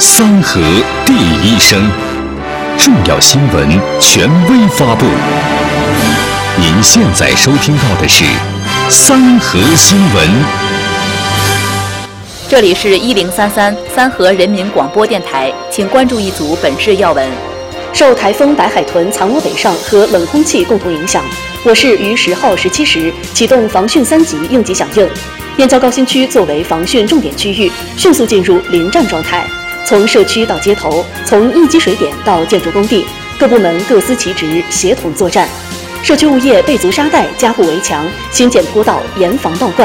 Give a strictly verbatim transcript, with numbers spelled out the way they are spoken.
三河第一声，重要新闻权威发布。您现在收听到的是三河新闻。 这里是一零三三三河人民广播电台，请关注一组本市要闻。 受台风白海豚藏窝北上和冷空气共同影响，我市于十号十七时启动防汛三级应急响应。燕郊高新区作为防汛重点区域，迅速进入临战状态。从社区到街头，从应急水点到建筑工地，各部门各司其职，协同作战。社区物业备足沙袋，加固围墙，新建坡道，严防倒灌。